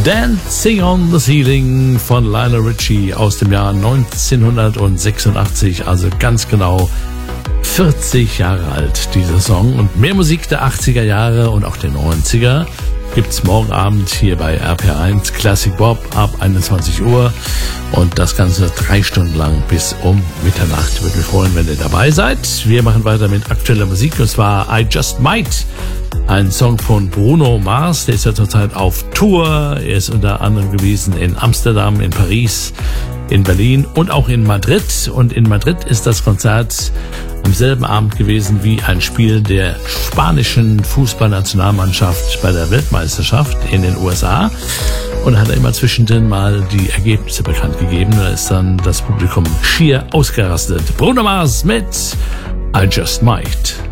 Dancing on the Ceiling von Lionel Richie aus dem Jahr 1986, also ganz genau 40 Jahre alt, dieser Song. Und mehr Musik der 80er Jahre und auch der 90er gibt's morgen Abend hier bei RPR1 Classic Bob ab 21 Uhr und das Ganze 3 Stunden lang bis um Mitternacht. Würde mich freuen, wenn ihr dabei seid. Wir machen weiter mit aktueller Musik und zwar I Just Might. Ein Song von Bruno Mars, der ist ja zurzeit auf Tour. Er ist unter anderem gewesen in Amsterdam, in Paris, in Berlin und auch in Madrid. Und in Madrid ist das Konzert am selben Abend gewesen wie ein Spiel der spanischen Fußballnationalmannschaft bei der Weltmeisterschaft in den USA. Und hat er immer zwischendrin mal die Ergebnisse bekannt gegeben. Da ist dann das Publikum schier ausgerastet. Bruno Mars mit I Just Might.